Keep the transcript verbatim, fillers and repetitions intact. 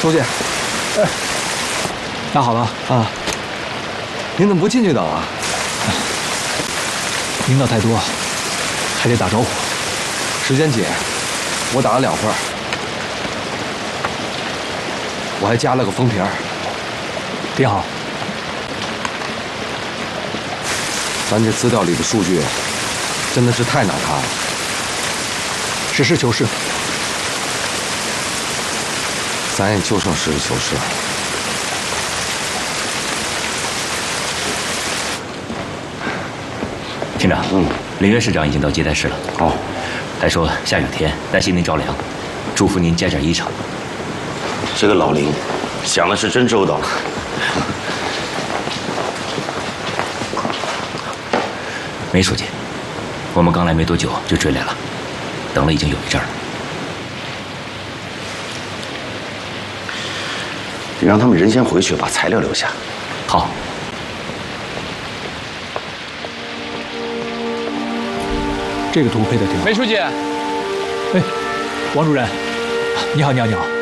书记，哎， 打好了啊。您怎么不进去等啊？ 领导太多，还得打招呼。 时间紧，我打了两份，我还加了个封皮儿。 挺好。 咱这资料里的数据真的是太难看了。 实事求是。 咱也就剩实事求是了。 厅长，嗯，林岳市长已经到接待室了。 哦， 还说下雨天担心您着凉，嘱咐您加件衣裳。 这个老林想的是真周到。 梅书记，我们刚来没多久就追来了，等了已经有一阵了。 你让他们人先回去，把材料留下。 好。 这个图配的挺好。 梅书记， 哎，王主任，你好，你好，你好。